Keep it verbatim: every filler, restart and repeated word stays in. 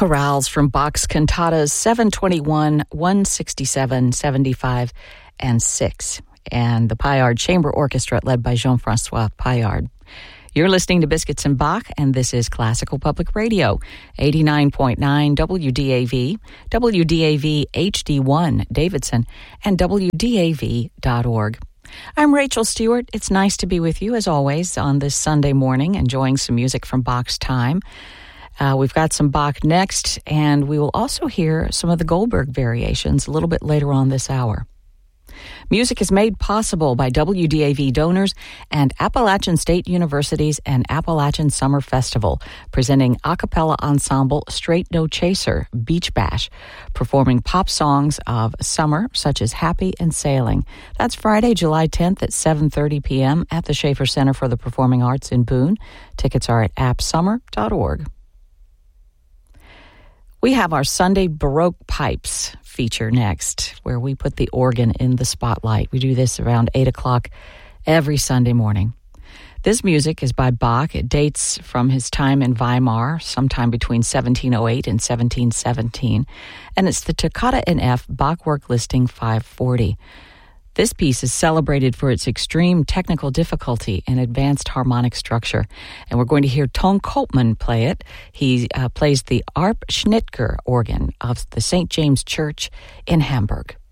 chorales from Bach's cantatas seven twenty-one, one sixty-seven, seventy-five, and six, and the Paillard Chamber Orchestra led by Jean-Francois Paillard. You're listening to Biscuits and Bach, and this is Classical Public Radio, eighty-nine point nine W D A V, W D A V H D one Davidson, and W D A V dot org. I'm Rachel Stewart. It's nice to be with you, as always, on this Sunday morning, enjoying some music from Bach's time. Uh, we've got some Bach next, and we will also hear some of the Goldberg variations a little bit later on this hour. Music is made possible by W D A V donors and Appalachian State University's and Appalachian Summer Festival, presenting a cappella ensemble Straight No Chaser, Beach Bash, performing pop songs of summer such as Happy and Sailing. That's Friday, July tenth at seven thirty p.m. at the Schaefer Center for the Performing Arts in Boone. Tickets are at app summer dot org. We have our Sunday Baroque Pipes feature next, where we put the organ in the spotlight. We do this around eight o'clock every Sunday morning. This music is by Bach. It dates from his time in Weimar, sometime between seventeen oh eight and seventeen seventeen, and it's the Toccata in F Bach Work Listing five forty. This piece is celebrated for its extreme technical difficulty and advanced harmonic structure. And we're going to hear Ton Koopman play it. He uh, plays the Arp Schnitger organ of the Saint James Church in Hamburg.